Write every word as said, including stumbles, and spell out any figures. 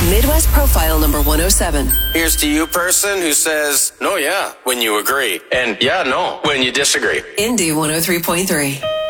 Midwest Profile number one oh seven. Here's to you, person who says, no, yeah, when you agree. And yeah, no, when you disagree. Indy one oh three point three.